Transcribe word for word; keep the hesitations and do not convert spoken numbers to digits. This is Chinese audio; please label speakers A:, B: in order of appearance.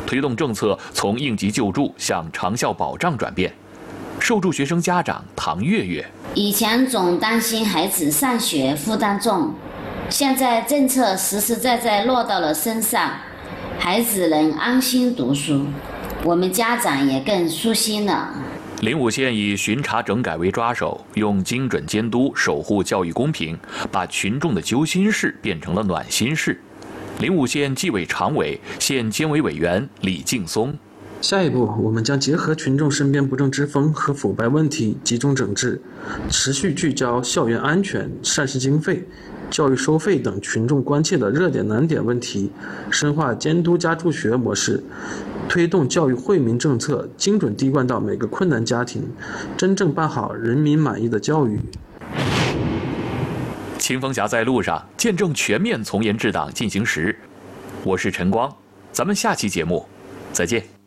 A: 推动政策从应急救助向长效保障转变。受助学生家长唐月月：
B: 以前总担心孩子上学负担重，现在政策实实在在落到了身上，孩子能安心读书，我们家长也更舒心了。
A: 灵武县以巡查整改为抓手，用精准监督守护教育公平，把群众的揪心事变成了暖心事。灵武县纪委常委、县监委委员李劲松：
C: 下一步，我们将结合群众身边不正之风和腐败问题，集中整治，持续聚焦校园安全、膳食经费、教育收费等群众关切的热点难点问题，深化监督加助学模式，推动教育惠民政策精准滴灌到每个困难家庭，真正办好人民满意的教育。
A: 清风侠在路上，见证全面从严治党进行时。我是陈光，咱们下期节目再见。